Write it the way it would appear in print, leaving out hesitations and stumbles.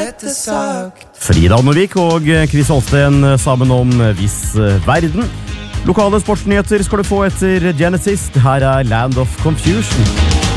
Frida Norvik og Chris Holsten sammen om Viss Verden. Lokale sportsnyheter skal du få etter Genesis. Her Land of Confusion.